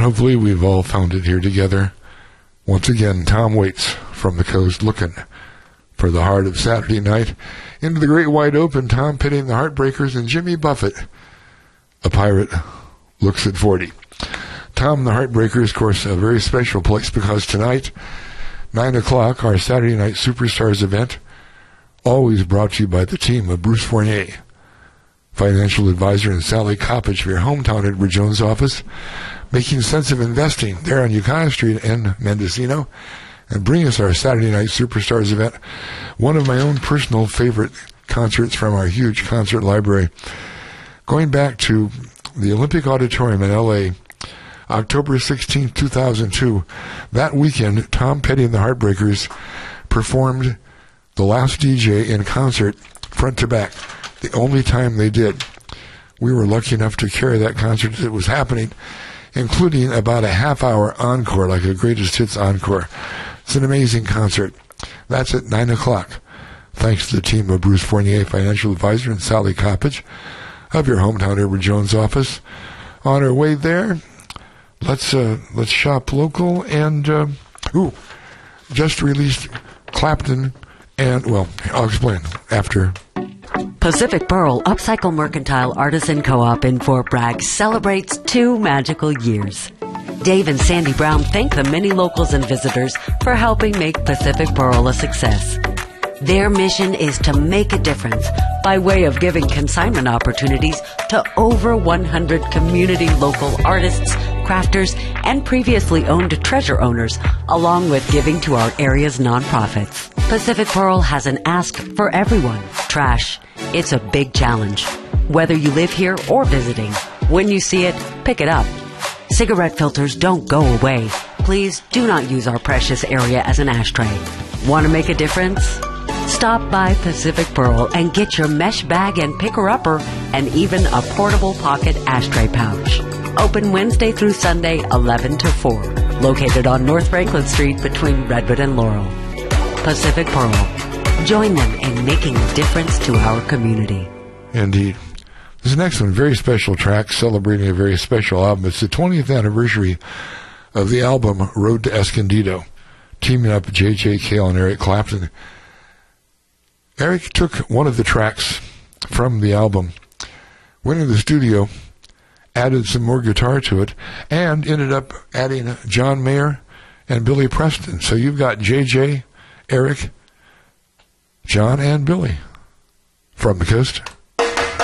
And hopefully we've all found it here together. Once again, Tom Waits from the coast looking for the heart of Saturday night. Into the great wide open, Tom Petty, the Heartbreakers, and Jimmy Buffett, A Pirate Looks at 40. Tom, the Heartbreakers, of course, a very special place because tonight, 9 o'clock, our Saturday Night Superstars event, always brought to you by the team of Bruce Fournier, financial advisor, and Sally Coppage for your hometown Edward Jones office, making sense of investing there on Ukiah Street in Mendocino, and bring us our Saturday Night Superstars event, one of my own personal favorite concerts from our huge concert library. Going back to the Olympic Auditorium in L.A., October 16, 2002, that weekend, Tom Petty and the Heartbreakers performed The Last DJ in concert, front to back, the only time they did. We were lucky enough to carry that concert as it was happening, including about a half-hour encore, like a greatest hits encore. It's an amazing concert. That's at 9 o'clock. Thanks to the team of Bruce Fournier, financial advisor, and Sally Coppage of your hometown Edward Jones office. On our way there, let's shop local and just released Clapton and, well, I'll explain after. Pacific Pearl Upcycle Mercantile Artisan Co-op in Fort Bragg celebrates 2 magical years. Dave and Sandy Brown thank the many locals and visitors for helping make Pacific Pearl a success. Their mission is to make a difference by way of giving consignment opportunities to over 100 community local artists, crafters, and previously owned treasure owners, along with giving to our area's nonprofits. Pacific Pearl has an ask for everyone. Trash. It's a big challenge. Whether you live here or visiting, when you see it, pick it up. Cigarette filters don't go away. Please do not use our precious area as an ashtray. Want to make a difference? Stop by Pacific Pearl and get your mesh bag and picker-upper and even a portable pocket ashtray pouch. Open Wednesday through Sunday, 11 to 4. Located on North Franklin Street between Redwood and Laurel. Pacific Pearl. Join them in making a difference to our community. Indeed. This next one, very special track, celebrating a very special album. It's the 20th anniversary of the album Road to Escondido, teaming up J.J. Cale and Eric Clapton. Eric took one of the tracks from the album, went in the studio, added some more guitar to it, and ended up adding John Mayer and Billy Preston. So you've got J.J., Eric, John, and Billy from the coast.